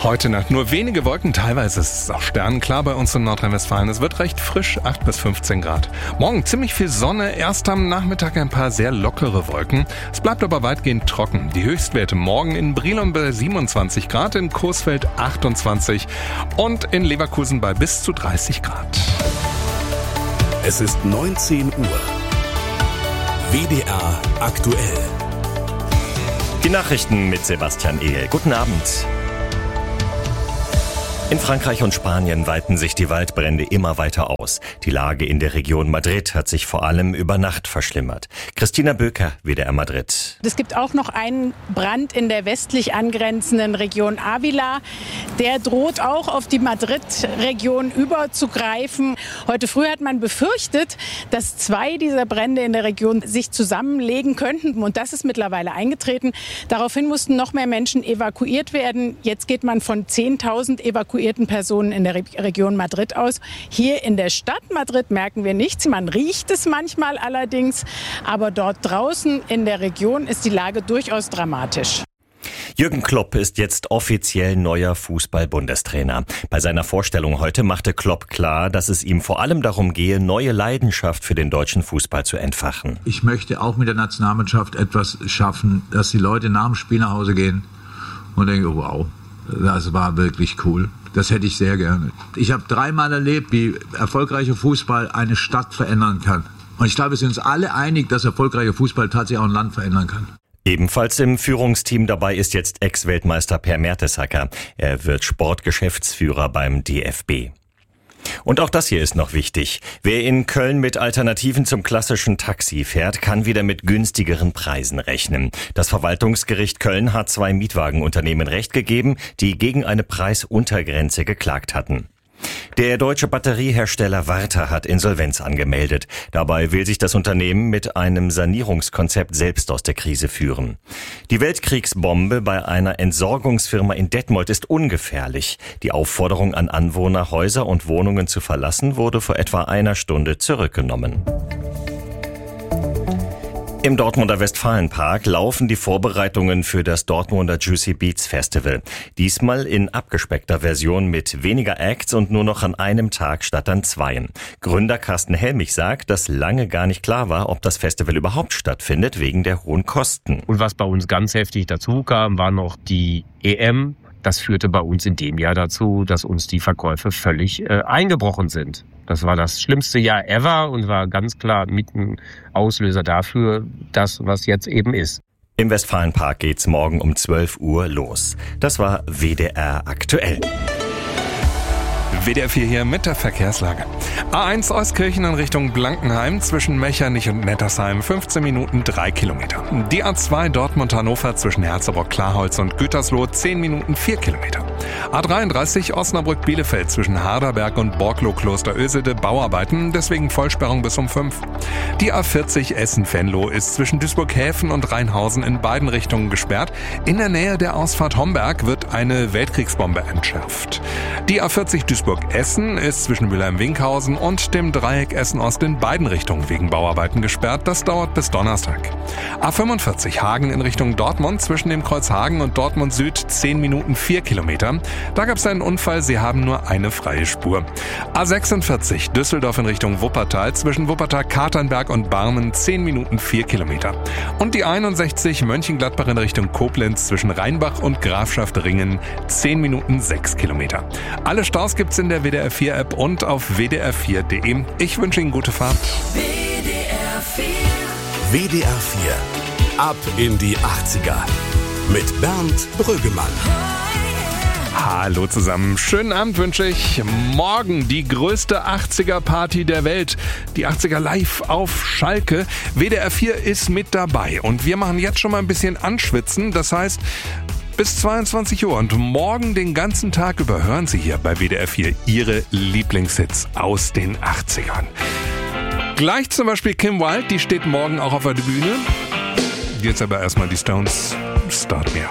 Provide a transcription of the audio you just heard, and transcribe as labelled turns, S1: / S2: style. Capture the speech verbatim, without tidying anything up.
S1: Heute Nacht nur wenige Wolken, teilweise ist es auch sternenklar bei uns in Nordrhein-Westfalen. Es wird recht frisch, acht bis fünfzehn Grad. Morgen ziemlich viel Sonne, erst am Nachmittag ein paar sehr lockere Wolken. Es bleibt aber weitgehend trocken. Die Höchstwerte morgen in Brilon bei siebenundzwanzig Grad, in Coesfeld achtundzwanzig und in Leverkusen bei bis zu dreißig Grad.
S2: Es ist neunzehn Uhr. W D R aktuell.
S3: Die Nachrichten mit Sebastian Ehl. Guten Abend. In Frankreich und Spanien weiten sich die Waldbrände immer weiter aus. Die Lage in der Region Madrid hat sich vor allem über Nacht verschlimmert. Christina Böker, W D R Madrid.
S4: Es gibt auch noch einen Brand in der westlich angrenzenden Region Ávila. Der droht auch auf die Madrid-Region überzugreifen. Heute früh hat man befürchtet, dass zwei dieser Brände in der Region sich zusammenlegen könnten. Und das ist mittlerweile eingetreten. Daraufhin mussten noch mehr Menschen evakuiert werden. Jetzt geht man von zehntausend evakuierten Personen in der Re- Region Madrid aus. Hier in der Stadt Madrid merken wir nichts. Man riecht es manchmal allerdings. Aber dort draußen in der Region ist die Lage durchaus dramatisch.
S3: Jürgen Klopp ist jetzt offiziell neuer Fußball-Bundestrainer. Bei seiner Vorstellung heute machte Klopp klar, dass es ihm vor allem darum gehe, neue Leidenschaft für den deutschen Fußball zu entfachen.
S5: Ich möchte auch mit der Nationalmannschaft etwas schaffen, dass die Leute nach dem Spiel nach Hause gehen und denken, wow, das war wirklich cool. Das hätte ich sehr gerne. Ich habe dreimal erlebt, wie erfolgreicher Fußball eine Stadt verändern kann. Und ich glaube, wir sind uns alle einig, dass erfolgreicher Fußball tatsächlich auch ein Land verändern kann.
S3: Ebenfalls im Führungsteam dabei ist jetzt Ex-Weltmeister Per Mertesacker. Er wird Sportgeschäftsführer beim D F B. Und auch das hier ist noch wichtig. Wer in Köln mit Alternativen zum klassischen Taxi fährt, kann wieder mit günstigeren Preisen rechnen. Das Verwaltungsgericht Köln hat zwei Mietwagenunternehmen Recht gegeben, die gegen eine Preisuntergrenze geklagt hatten. Der deutsche Batteriehersteller Warta hat Insolvenz angemeldet. Dabei will sich das Unternehmen mit einem Sanierungskonzept selbst aus der Krise führen. Die Weltkriegsbombe bei einer Entsorgungsfirma in Detmold ist ungefährlich. Die Aufforderung an Anwohner, Häuser und Wohnungen zu verlassen, wurde vor etwa einer Stunde zurückgenommen. Im Dortmunder Westfalenpark laufen die Vorbereitungen für das Dortmunder Juicy Beats Festival. Diesmal in abgespeckter Version mit weniger Acts und nur noch an einem Tag statt an zweien. Gründer Carsten Helmich sagt, dass lange gar nicht klar war, ob das Festival überhaupt stattfindet, wegen der hohen Kosten.
S6: Und was bei uns ganz heftig dazu kam, war noch die E M. Das führte bei uns in dem Jahr dazu, dass uns die Verkäufe völlig äh, eingebrochen sind. Das war das schlimmste Jahr ever und war ganz klar mit ein Auslöser dafür, das, was jetzt eben ist.
S3: Im Westfalenpark geht's morgen um zwölf Uhr los. Das war W D R aktuell.
S1: W D R vier hier mit der Verkehrslage. A eins Euskirchen in Richtung Blankenheim zwischen Mechernich und Nettersheim fünfzehn Minuten drei Kilometer. Die A zwei Dortmund-Hannover zwischen Herzogenaurach-Klarholz und Gütersloh zehn Minuten vier Kilometer. A dreiunddreißig Osnabrück-Bielefeld zwischen Harderberg und Borklow-Klosterösede Bauarbeiten, deswegen Vollsperrung bis um fünf. Die A vierzig Essen-Venlo ist zwischen Duisburg-Häfen und Rheinhausen in beiden Richtungen gesperrt. In der Nähe der Ausfahrt Homberg wird eine Weltkriegsbombe entschärft. Die A vierzig Duisburg-Essen ist zwischen Mülheim-Winkhausen und dem Dreieck Essen-Ost in beiden Richtungen wegen Bauarbeiten gesperrt. Das dauert bis Donnerstag. A fünfundvierzig Hagen in Richtung Dortmund zwischen dem Kreuz Hagen und Dortmund Süd zehn Minuten vier Kilometer. Da gab es einen Unfall, sie haben nur eine freie Spur. A sechsundvierzig Düsseldorf in Richtung Wuppertal zwischen Wuppertal-Katernberg und Barmen zehn Minuten vier Kilometer. Und die einundsechzig Mönchengladbach in Richtung Koblenz zwischen Rheinbach und Grafschaft Ringen zehn Minuten sechs Kilometer. Alle Staus gibt's in der W D R vier App und auf w d r vier punkt d e. Ich wünsche Ihnen gute Fahrt.
S2: W D R vier. W D R vier. Ab in die achtziger. Mit Bernd Brüggemann.
S1: Hallo zusammen, schönen Abend wünsche ich. Morgen die größte achtziger-Party der Welt. Die achtziger live auf Schalke. W D R vier ist mit dabei und wir machen jetzt schon mal ein bisschen anschwitzen. Das heißt, bis zweiundzwanzig Uhr und morgen den ganzen Tag über hören Sie hier bei W D R vier Ihre Lieblingshits aus den achtzigern. Gleich zum Beispiel Kim Wilde, die steht morgen auch auf der Bühne. Jetzt aber erstmal die Stones. Start Me Up.